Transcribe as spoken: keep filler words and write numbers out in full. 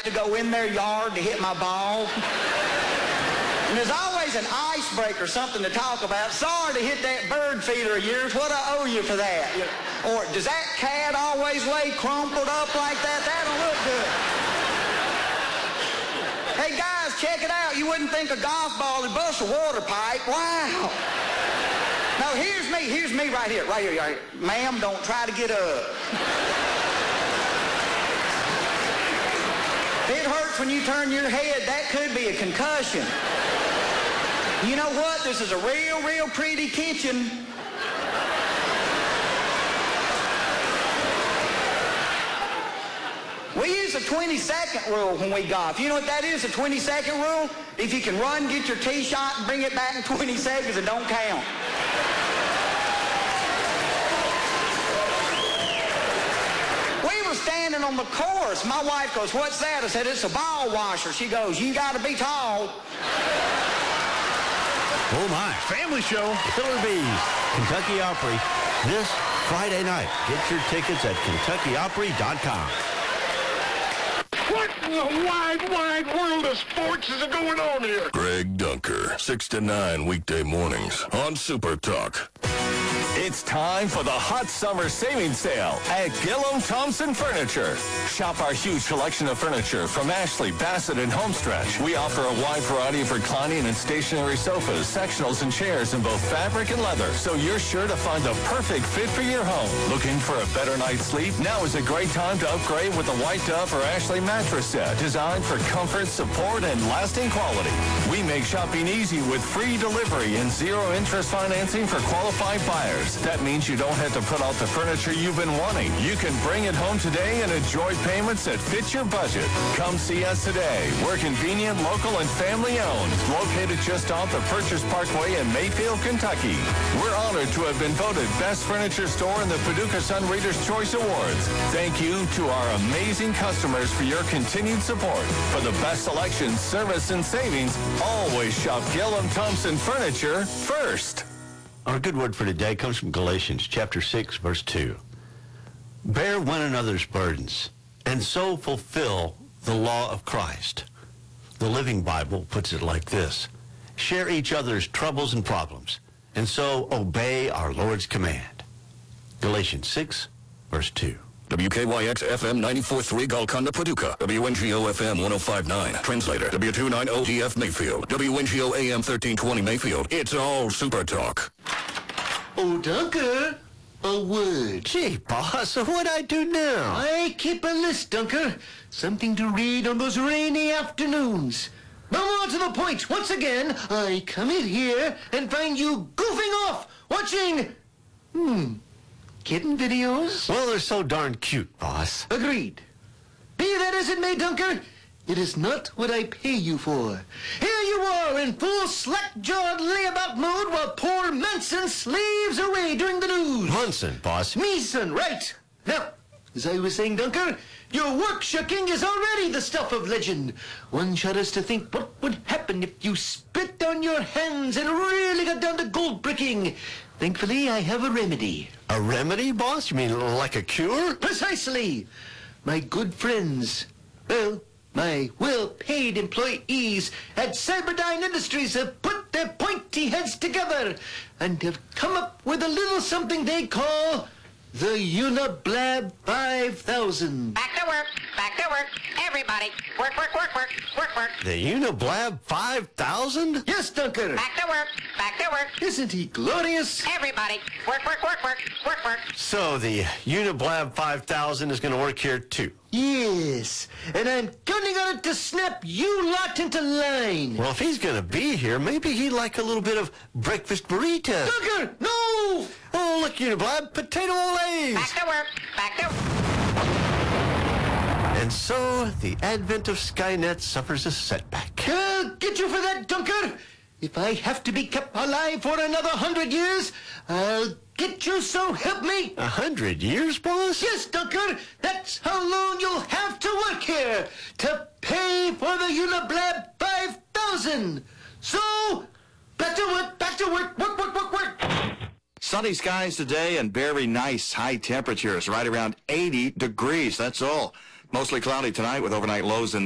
to go in their yard to hit my ball. And there's always an icebreaker, something to talk about. Sorry to hit that bird feeder of yours. What I owe you for that? Or does that cat always lay crumpled up like that? That don't look good. Hey, guys, check it out. You wouldn't think a golf ball would bust a water pipe. Wow. No, here's me. Here's me right here. Right here. Right here. Ma'am, don't try to get up. It hurts when you turn your head. That could be a concussion. You know what? This is a real, real pretty kitchen. We use a twenty-second rule when we golf. You know what that is, a twenty-second rule? If you can run, get your tee shot, and bring it back in twenty seconds, it don't count. We were standing on the course. My wife goes, what's that? I said, it's a ball washer. She goes, you got to be tall. Oh, my. Family show. Killer Bees, Kentucky Opry, this Friday night. Get your tickets at kentucky opry dot com. What in the wide, wide world of sports is going on here? Greg Dunker, six to nine weekday mornings on Super Talk. It's time for the hot summer savings sale at Gillum Thompson Furniture. Shop our huge selection of furniture from Ashley, Bassett, and Homestretch. We offer a wide variety of reclining and stationary sofas, sectionals, and chairs in both fabric and leather, so you're sure to find the perfect fit for your home. Looking for a better night's sleep? Now is a great time to upgrade with the White Dove or Ashley mattress set, designed for comfort, support, and lasting quality. We make shopping easy with free delivery and zero interest financing for qualified buyers. That means you don't have to put out the furniture you've been wanting. You can bring it home today and enjoy payments that fit your budget. Come see us today. We're convenient, local, and family-owned. Located just off the Purchase Parkway in Mayfield, Kentucky. We're honored to have been voted Best Furniture Store in the Paducah Sun Reader's Choice Awards. Thank you to our amazing customers for your continued support. For the best selection, service, and savings, always shop Gillum Thompson Furniture first. Our good word for today comes from Galatians chapter six, verse two. Bear one another's burdens, and so fulfill the law of Christ. The Living Bible puts it like this. Share each other's troubles and problems, and so obey our Lord's command. Galatians six, verse two. W K Y X F M ninety-four point three Golconda, Paducah. W N G O F M one oh five point nine. Translator, W two ninety D F Mayfield. W N G O A M thirteen twenty Mayfield. It's all Super Talk. Oh, Dunker, a word. Gee, boss, what'd I do now? I keep a list, Dunker. Something to read on those rainy afternoons. Now on to the point. Once again, I come in here and find you goofing off, watching, hmm, kitten videos? Well, they're so darn cute, boss. Agreed. Be that as it may, Dunker, it is not what I pay you for. Here you are in full slack-jawed layabout mood while poor Manson slaves away during the news. Munson, boss. Meeson, right. Now, as I was saying, Dunker, your work shucking is already the stuff of legend. One shudders to think what would happen if you spit on your hands and really got down to gold bricking. Thankfully, I have a remedy. A remedy, boss? You mean like a cure? Precisely. My good friends, well, my well-paid employees at Cyberdyne Industries have put their pointy heads together and have come up with a little something they call the Uniblab five thousand. Back to work, back to work, everybody. Work, work, work, work, work, work. The Uniblab five thousand? Yes, Dunker. Back to work, back to work. Isn't he glorious? Everybody, work, work, work, work, work, work. So the Uniblab five thousand is going to work here, too? Yes, and I'm counting on it to snap you lot into line. Well, if he's going to be here, maybe he'd like a little bit of breakfast burrito. Dunker, no! Oh, look, Uniblab, potato olays. Back to work, back to And so the advent of Skynet suffers a setback. I'll get you for that, Dunker. If I have to be kept alive for another hundred years, I'll get you, so help me. A hundred years, boss? Yes, Dunker. That's how long you'll have to work here to pay for the Uniblab five thousand. So, back to work, back to work, work, work, work, work. Sunny skies today and very nice high temperatures, right around eighty degrees. That's all. Mostly cloudy tonight with overnight lows in